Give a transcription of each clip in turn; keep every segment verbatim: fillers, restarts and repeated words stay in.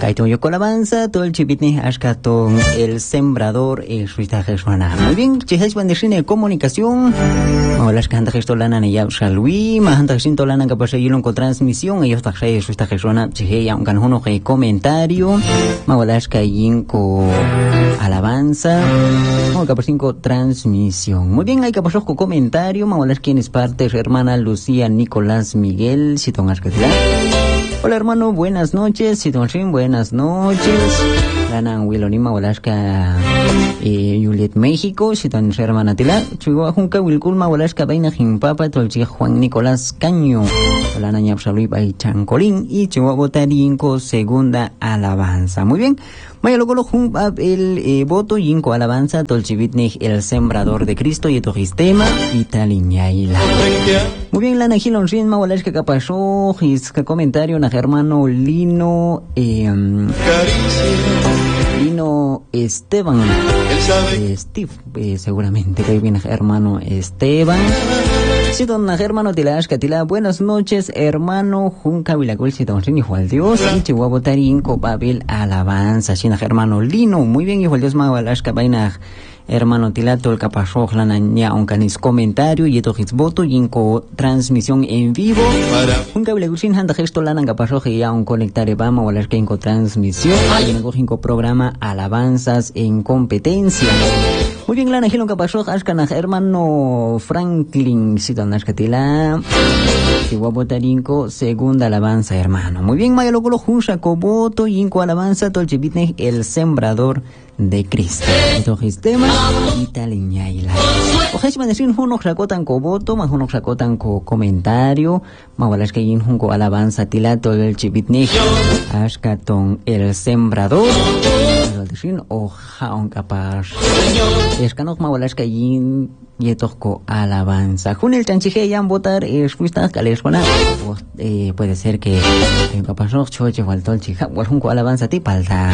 Kaito yo colabanza, todo el chipitni ashkaton, el sembrador, el suita jesuana. Muy bien, chihach bandeshine comunicación. Maolas que anda gestolana ne ya shalwi, ma anda gestolana que pasa yilon con transmisión, ellos ta jay suita jesuana, chihey ya un canjono que comentario. Maolas que yin co alabanza, o que pasa cinco transmisión. Muy bien, hay que pasar con comentario. Maolas quien es parte, su hermana Lucía Nicolás Miguel, si ton ashkatila. Hola hermano, buenas noches. Si ton buenas noches. Lana Wilonima Walaska eh, Juliet México. Si ton hermana Tila. Chihuahua Junca Wilculma Walaska Baina Jimpapa. Tolchi Juan Nicolás Caño. Lana Ñapsalui Bay Chancolín. Y Chihuahua Botarinco segunda alabanza. Muy bien. Maya luego lo junta el eh, voto yinco alabanza tolchivitnej el sembrador de Cristo y tojistema italiñaila. Muy bien, Lana Gilon Rin Mawalashka Capasó, his comentario na hermano Lino eh, Lino Esteban eh, Steve, eh, seguramente que viene hermano Esteban. Si don hermano Tilashka Tila, buenas noches, hermano Junca Vilacul, si don Rin, hijo al Dios, y Chihuahua Botarín, Copabil, alabanza, si hermano Lino, muy bien, hijo al Dios, Mawalashka Baina, hermano Tilato, el Capasó, Lanaña, un canis comentario, y esto es voto, y en transmisión en vivo. Junca Vilacul, sin handa gesto, Lana Capasó, y ya un conectar, Ebama, Walashka en transmisión, y en el programa Alabanzas en competencia. Muy bien, Lana Gilon Capasó, Ashkanaj, hermano Franklin, si don Ashkatila, Chihuahua Botarinco, segunda alabanza, hermano. Muy bien, Maya Locolo, Juncha, Coboto, Yinco alabanza, Tolchivitnej, el sembrador de Cristo. Entonces, tema, italiñaila. Ojesh mandecin, Junok Shakotan Coboto, Majunok Shakotan Co comentario, Mawalashka Yin Junco alabanza, Tilato, el Chivitnej, Ashkaton, el sembrador. O jaon capaz es que no Mawalashka yin yetosco alabanza junel chanchije yan votar es fuista calescona eh, puede ser que en capaz no choche faltó chija por junco alabanza ti palta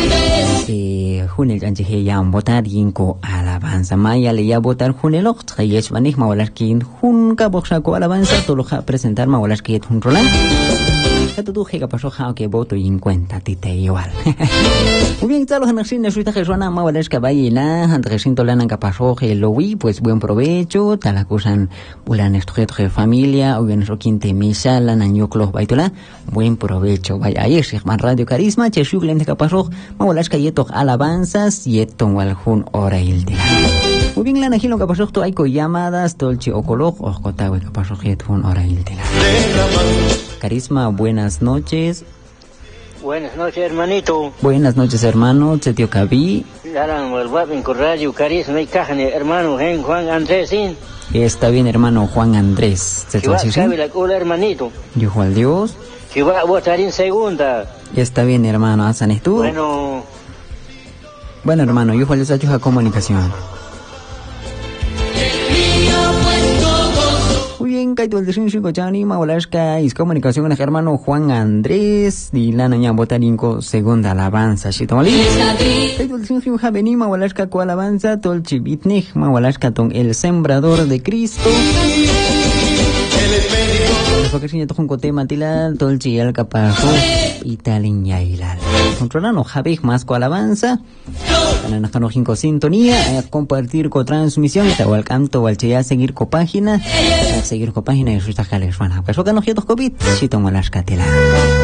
eh junel chanchije yan votar yinco alabanza maya le ya votar junel ocht yes manig Mawalashkin junca boxaco alabanza todo lo presentar Mawalashka yet un roland. Esto tú que pasó que voto y en cuenta tite igual. Muy bien, todos los energías suita que suena Mawalashka Bayina, entre cinto lana que pasó que lo vi, pues buen provecho, tal acusan bulan estudio de familia, o bien eso quinte misa lana ñoclos baitola, buen provecho. Vaya ahí es más radio carisma, che shuglem de que pasó Mawalashka yeto alabanzas yeto waljun hora il día. Muy bien, lana gilo que pasó, hay co llamadas, tolchi ocolog, o cotawe que pasó yeto hora il día. Carisma, buenas noches. Buenas noches, hermanito. Buenas noches, hermano. Setio Cabi. Carisma y Cajane, hermano Juan Andrés. Está bien, hermano Juan Andrés. Hermanito. Yo Juan Dios. Que va a votar en segunda. Está bien, hermano. ¿Hasan tú? Bueno. Bueno, hermano, yo Juan Dios ha hecho comunicación. Muy bien, Kaito el Desin Chico Chani, Mawalashka, y comunicación con el hermano Juan Andrés, y la Naña Botarinco, segunda alabanza, Chitomali. Kaito el Desin Chico Javeni, Mawalashka, co alabanza, Tolchivitnej, Mawalashka, ton el sembrador de Cristo. Porque si ya tojo un cote matila, Tolchi el capajo, Italiña ilal. Controlando Javej más co alabanza. Cananajano cinco sintonía, a compartir con transmisión, o al canto o al che a seguir con página, a seguir con página y sus tajales. Bueno, pues que no quietos COVID, si tomo las catelas.